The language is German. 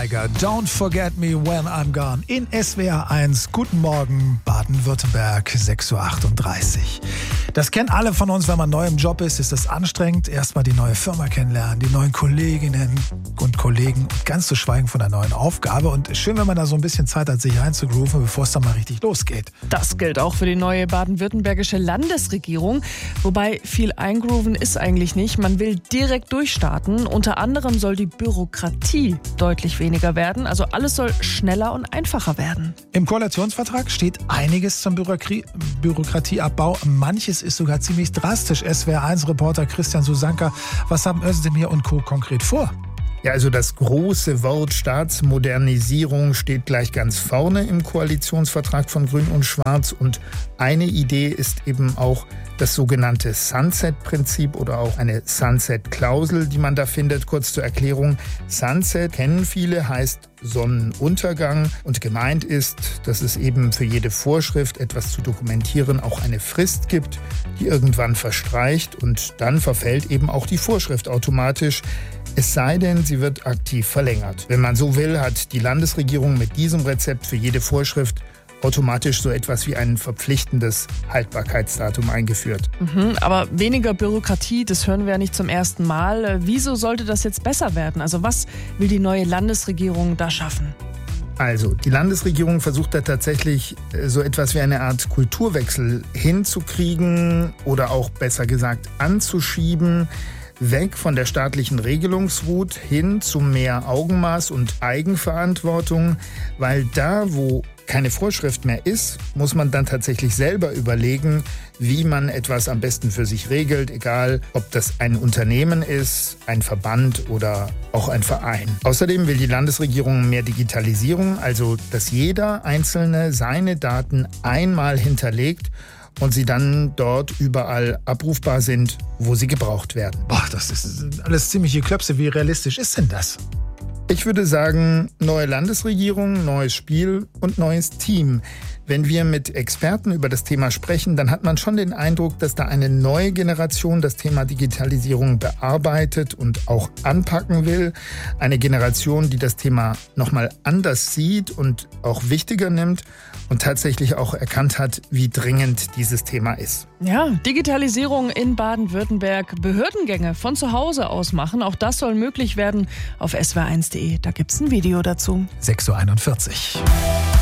Steiger, Don't Forget Me When I'm Gone in SWR 1. Guten Morgen, Baden-Württemberg, 6.38 Uhr. Das kennen alle von uns, wenn man neu im Job ist das anstrengend. Erstmal die neue Firma kennenlernen, die neuen Kolleginnen und Kollegen und ganz zu schweigen von der neuen Aufgabe. Und schön, wenn man da so ein bisschen Zeit hat, sich einzugrooven, bevor es dann mal richtig losgeht. Das gilt auch für die neue baden-württembergische Landesregierung. Wobei viel eingrooven ist eigentlich nicht. Man will direkt durchstarten. Unter anderem soll die Bürokratie deutlich weniger werden. Also alles soll schneller und einfacher werden. Im Koalitionsvertrag steht einiges zum Bürokratieabbau. Manches ist sogar ziemlich drastisch. SWR1-Reporter Christian Susanka, was haben Özdemir und Co. konkret vor? Ja, also das große Wort Staatsmodernisierung steht gleich ganz vorne im Koalitionsvertrag von Grün und Schwarz. Und eine Idee ist eben auch das sogenannte Sunset-Prinzip oder auch eine Sunset-Klausel, die man da findet. Kurz zur Erklärung. Sunset kennen viele, heißt Sonnenuntergang. Und gemeint ist, dass es eben für jede Vorschrift, etwas zu dokumentieren, auch eine Frist gibt, die irgendwann verstreicht. Und dann verfällt eben auch die Vorschrift automatisch. Es sei denn, sie wird aktiv verlängert. Wenn man so will, hat die Landesregierung mit diesem Rezept für jede Vorschrift automatisch so etwas wie ein verpflichtendes Haltbarkeitsdatum eingeführt. Aber weniger Bürokratie, das hören wir ja nicht zum ersten Mal. Wieso sollte das jetzt besser werden? Also was will die neue Landesregierung da schaffen? Also, die Landesregierung versucht da tatsächlich so etwas wie eine Art Kulturwechsel hinzukriegen oder auch besser gesagt anzuschieben. Weg von der staatlichen Regelungswut hin zu mehr Augenmaß und Eigenverantwortung, weil da, wo keine Vorschrift mehr ist, muss man dann tatsächlich selber überlegen, wie man etwas am besten für sich regelt, egal ob das ein Unternehmen ist, ein Verband oder auch ein Verein. Außerdem will die Landesregierung mehr Digitalisierung, also dass jeder Einzelne seine Daten einmal hinterlegt und sie dann dort überall abrufbar sind, wo sie gebraucht werden. Boah, das ist alles ziemliche Klöpse. Wie realistisch ist denn das? Ich würde sagen, neue Landesregierung, neues Spiel und neues Team. Wenn wir mit Experten über das Thema sprechen, dann hat man schon den Eindruck, dass da eine neue Generation das Thema Digitalisierung bearbeitet und auch anpacken will. Eine Generation, die das Thema nochmal anders sieht und auch wichtiger nimmt und tatsächlich auch erkannt hat, wie dringend dieses Thema ist. Ja, Digitalisierung in Baden-Württemberg, Behördengänge von zu Hause aus machen. Auch das soll möglich werden auf swr1.de. Da gibt's ein Video dazu. 6.41 Uhr.